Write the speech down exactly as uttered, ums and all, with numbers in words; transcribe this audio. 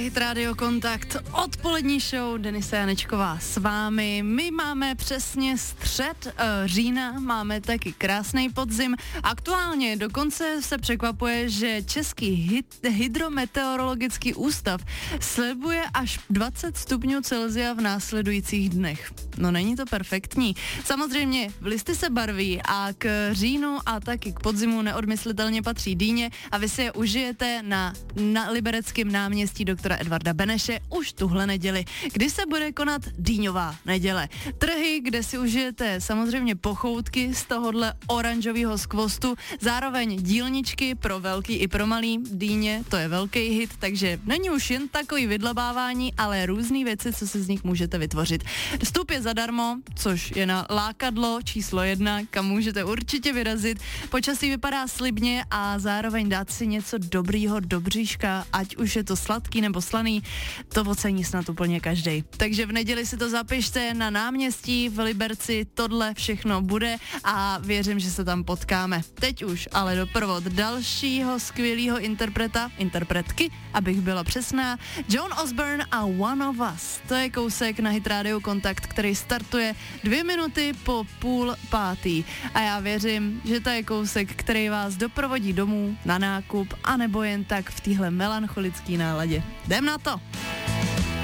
Hit Radio Kontakt, odpolední show, Denisa Janečková s vámi. My máme přesně střed uh, října, máme taky krásný podzim. Aktuálně dokonce se překvapuje, že Český hyd- hydrometeorologický ústav slibuje až dvacet stupňů Celsia v následujících dnech. No není to perfektní. Samozřejmě listy se barví a k říjnu a taky k podzimu neodmyslitelně patří dýně a vy si je užijete na, na Libereckém náměstí doktora Edvarda Beneše už tuhle neděli, kdy se bude konat dýňová neděle. Trhy, kde si užijete samozřejmě pochoutky z tohohle oranžového skvostu, zároveň dílničky pro velký i pro malý, dýně, to je velký hit, takže není už jen takový vydlabávání, ale různý věci, co si z nich můžete vytvořit. Vstup je zadarmo, což je na lákadlo číslo jedna, kam můžete určitě vyrazit. Počasí vypadá slibně a zároveň dát si něco dobrýho do bříška, ať už je to sladký nebo slaný, to ocení snad úplně každej. Takže v neděli si to zapište na náměstí v Liberci, tohle všechno bude a věřím, že se tam potkáme. Teď už ale doprovod dalšího skvělého interpreta, interpretky, abych byla přesná, Joan Osborne a One of Us. To je kousek na Hit Radio Kontakt, který startuje dvě minuty po půl pátý. A já věřím, že to je kousek, který vás doprovodí domů, na nákup, anebo jen tak v téhle melancholické náladě. Jdem na to!